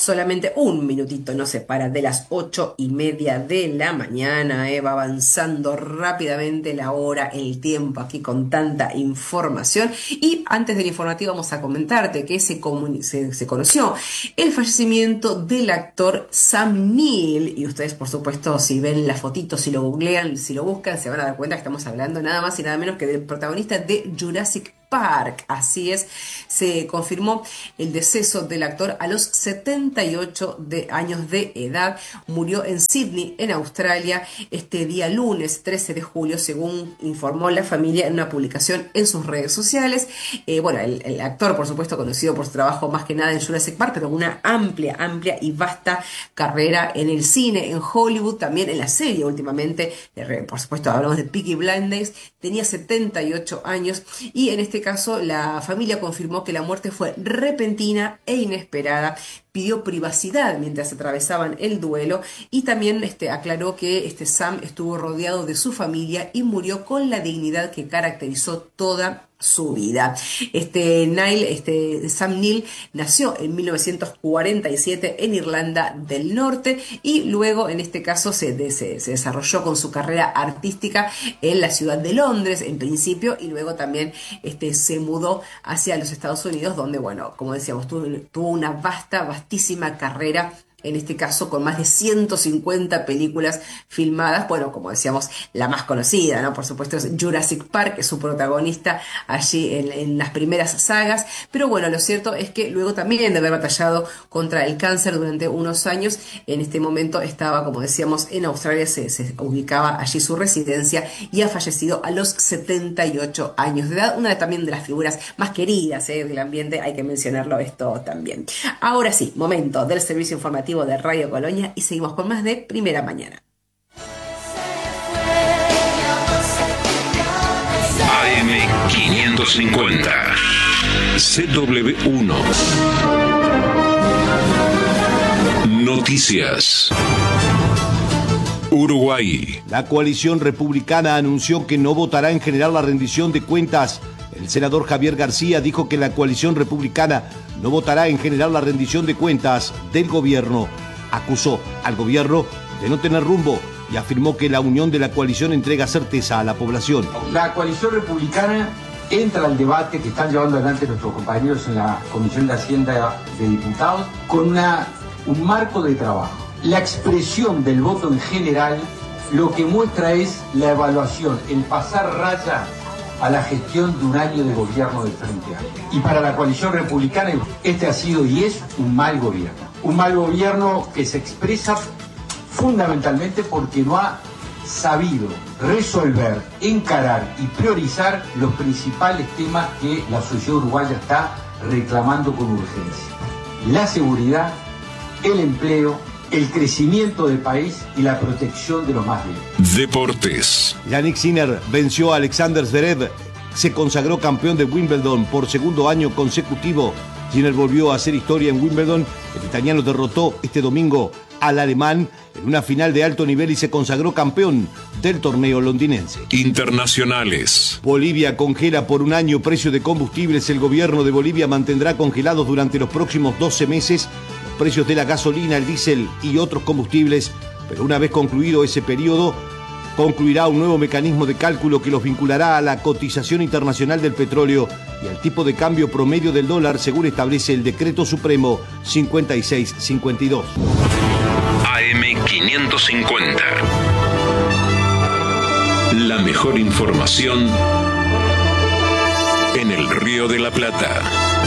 solamente un minutito nos separa de las 8:30 de la mañana. Va avanzando rápidamente la hora, el tiempo aquí con tanta información. Y antes del informativo vamos a comentarte que se conoció el fallecimiento del actor Sam Neill. Y ustedes, por supuesto, si ven las fotitos, si lo googlean, si lo buscan, se van a dar cuenta que estamos hablando nada más y nada menos que del protagonista de Jurassic Park. Así es, se confirmó el deceso del actor a los 78 años de edad. Murió en Sydney, en Australia, este día lunes 13 de julio, según informó la familia en una publicación en sus redes sociales. Bueno, el actor, por supuesto, conocido por su trabajo más que nada en Jurassic Park, pero una amplia y vasta carrera en el cine, en Hollywood, también en la serie últimamente. Por supuesto, hablamos de Peaky Blinders. Tenía 78 años y en este caso la familia confirmó que la muerte fue repentina e inesperada. Pidió privacidad mientras atravesaban el duelo y también aclaró que Sam estuvo rodeado de su familia y murió con la dignidad que caracterizó toda su vida. Sam Neill nació en 1947 en Irlanda del Norte y luego en este caso se desarrolló con su carrera artística en la ciudad de Londres en principio y luego también se mudó hacia los Estados Unidos donde, bueno, como decíamos, tuvo una vastísima carrera, en este caso con más de 150 películas filmadas. Bueno, como decíamos, la más conocida, ¿no? Por supuesto es Jurassic Park, que es su protagonista allí en las primeras sagas, pero bueno, lo cierto es que luego también de haber batallado contra el cáncer durante unos años, en este momento estaba, como decíamos, en Australia, se ubicaba allí su residencia y ha fallecido a los 78 años de edad, una también de las figuras más queridas del ambiente, hay que mencionarlo esto también. Ahora sí, momento del servicio informativo de Radio Colonia y seguimos con más de Primera Mañana. AM550 CW1 Noticias. Uruguay. La coalición republicana anunció que no votará en general la rendición de cuentas. El senador Javier García dijo que la coalición republicana no votará en general la rendición de cuentas del gobierno. Acusó al gobierno de no tener rumbo y afirmó que la unión de la coalición entrega certeza a la población. La coalición republicana entra al debate que están llevando adelante nuestros compañeros en la Comisión de Hacienda de Diputados con un marco de trabajo. La expresión del voto en general lo que muestra es la evaluación, el pasar raya a la gestión de un año de gobierno del Frente Amplio. Y para la coalición republicana, este ha sido y es un mal gobierno. Un mal gobierno que se expresa fundamentalmente porque no ha sabido resolver, encarar y priorizar los principales temas que la sociedad uruguaya está reclamando con urgencia. La seguridad, el empleo, el crecimiento del país y la protección de los más débiles. Deportes. Yannick Sinner venció a Alexander Zverev, se consagró campeón de Wimbledon por segundo año consecutivo. Sinner volvió a hacer historia en Wimbledon. El italiano derrotó este domingo al alemán en una final de alto nivel y se consagró campeón del torneo londinense. Internacionales. Bolivia congela por un año precio de combustibles. El gobierno de Bolivia mantendrá congelados durante los próximos 12 meses precios de la gasolina, el diésel y otros combustibles, pero una vez concluido ese periodo, concluirá un nuevo mecanismo de cálculo que los vinculará a la cotización internacional del petróleo y al tipo de cambio promedio del dólar, según establece el Decreto Supremo 5652. AM550. La mejor información en el Río de la Plata.